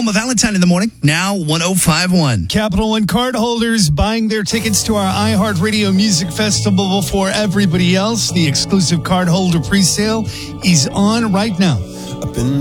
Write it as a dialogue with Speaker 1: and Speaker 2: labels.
Speaker 1: Thelma Valentine in the morning, now 105.1.
Speaker 2: Capital One card holders buying their tickets to our iHeartRadio Music Festival before everybody else. The exclusive card holder presale is on right now.